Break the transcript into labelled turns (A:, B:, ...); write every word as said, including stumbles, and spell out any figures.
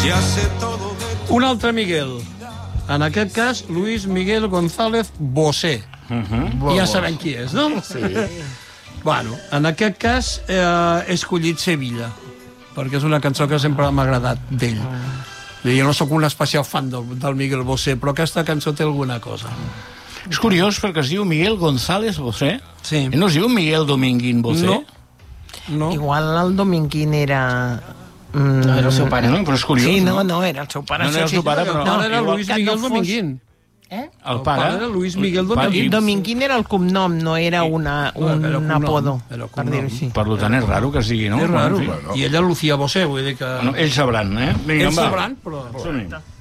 A: Un altre Miguel. En aquest cas, Luis Miguel González Bosé. Uh-huh. Ja sabem qui és, no?
B: Sí.
A: Bueno, en aquest cas eh, he escollit Sevilla, perquè és una cançó que sempre m'ha agradat d'ell. Jo no sóc un especial fan del, del Miguel Bosé, però aquesta cançó té alguna cosa.
C: És curiós perquè es diu Miguel González Bosé.
A: Sí.
C: I no es diu Miguel Dominguín Bosé?
A: No. No.
D: Igual el Dominguín era... Mm,
B: no, era el seu pare.
C: No, però és curiós,
D: sí, no,
C: no?
D: no, era el seu pare.
C: No, no era el seu pare, però...
A: No, era
C: igual...
A: Luis Miguel
D: no fos...
A: Dominguín.
D: Eh?
C: El pare?
A: El pare era Luis Miguel Dominguín.
D: Dominguín era el cognom, no era una, un
A: era cognom,
D: apodo,
A: era
D: per
A: cognom.
D: dir-ho així.
C: Per tant, és raro que sigui, no?
A: És raro.
C: Bueno, en fi.
A: I ella Lucía Bosé, vull dir que...
C: Bueno, ells sabran, eh? Vinga,
A: ells
C: va.
A: sabran, però...
C: Som-hi.